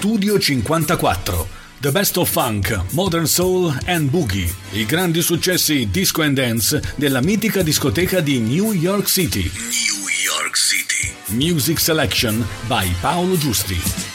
Studio 54. The Best of Funk, Modern Soul and Boogie. I grandi successi disco and dance della mitica discoteca di New York City. New York City. Music Selection by Paolo Giusti.